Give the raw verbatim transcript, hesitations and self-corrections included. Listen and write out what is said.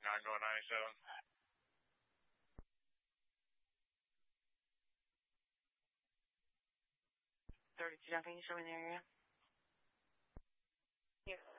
nine going ninety-seven. thirty-two, John, can you show me the area? Yes.